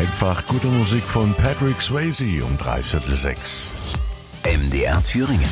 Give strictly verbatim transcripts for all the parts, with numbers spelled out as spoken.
Einfach gute Musik von Patrick Swayze um dreiviertel sechs. M D R Thüringen.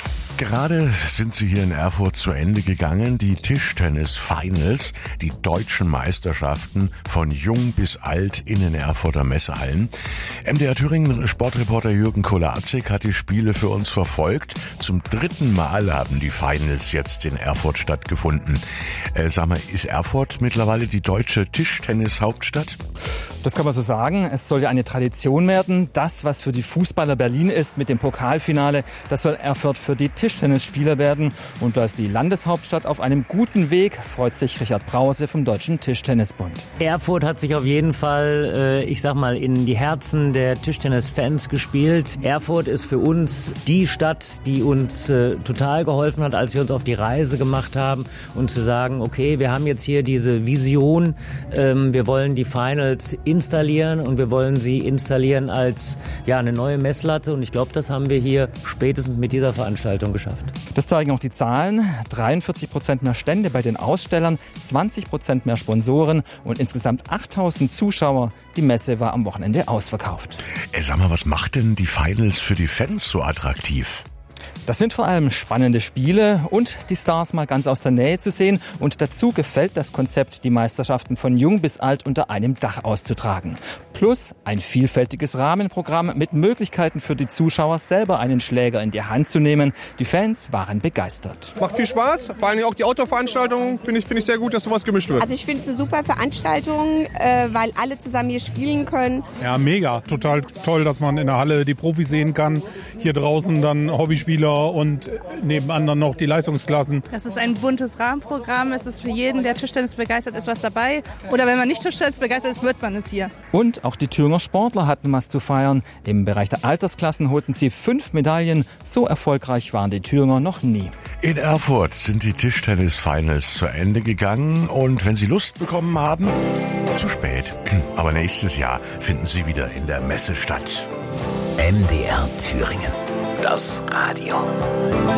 Gerade sind sie hier in Erfurt zu Ende gegangen, die Tischtennis-Finals, die deutschen Meisterschaften von jung bis alt in den Erfurter Messehallen. M D R Thüringen Sportreporter Jürgen Kolazik hat die Spiele für uns verfolgt. Zum dritten Mal haben die Finals jetzt in Erfurt stattgefunden. Äh, sag mal, ist Erfurt mittlerweile die deutsche Tischtennis-Hauptstadt? Das kann man so sagen. Es soll ja eine Tradition werden. Das, was für die Fußballer Berlin ist mit dem Pokalfinale, das soll Erfurt für die Tischtennisspieler werden. Und da ist die Landeshauptstadt auf einem guten Weg, freut sich Richard Brause vom Deutschen Tischtennisbund. Erfurt hat sich auf jeden Fall, ich sag mal, in die Herzen der Tischtennisfans gespielt. Erfurt ist für uns die Stadt, die uns total geholfen hat, als wir uns auf die Reise gemacht haben und zu sagen, okay, wir haben jetzt hier diese Vision, wir wollen die Finals installieren und wir wollen sie installieren als ja eine neue Messlatte. Und ich glaube, das haben wir hier spätestens mit dieser Veranstaltung geschafft. Das zeigen auch die Zahlen. dreiundvierzig Prozent mehr Stände bei den Ausstellern, zwanzig Prozent mehr Sponsoren und insgesamt achttausend Zuschauer. Die Messe war am Wochenende ausverkauft. Ey, sag mal, was macht denn die Finals für die Fans so attraktiv? Das sind vor allem spannende Spiele und die Stars mal ganz aus der Nähe zu sehen. Und dazu gefällt das Konzept, die Meisterschaften von jung bis alt unter einem Dach auszutragen. Plus ein vielfältiges Rahmenprogramm mit Möglichkeiten für die Zuschauer, selber einen Schläger in die Hand zu nehmen. Die Fans waren begeistert. Macht viel Spaß, vor allem auch die Outdoor-Veranstaltung finde ich, finde ich sehr gut, dass sowas gemischt wird. Also ich finde es eine super Veranstaltung, äh, weil alle zusammen hier spielen können. Ja, mega. Total toll, dass man in der Halle die Profis sehen kann. Hier draußen dann Hobbyspieler und nebenan dann noch die Leistungsklassen. Das ist ein buntes Rahmenprogramm. Es ist für jeden, der Tischtennis begeistert ist, was dabei. Oder wenn man nicht Tischtennis begeistert ist, wird man es hier. Und auch die Thüringer Sportler hatten was zu feiern. Im Bereich der Altersklassen holten sie fünf Medaillen. So erfolgreich waren die Thüringer noch nie. In Erfurt sind die Tischtennis-Finals zu Ende gegangen und wenn Sie Lust bekommen haben, zu spät. Aber nächstes Jahr finden Sie wieder in der Messe statt. M D R Thüringen. Das Radio.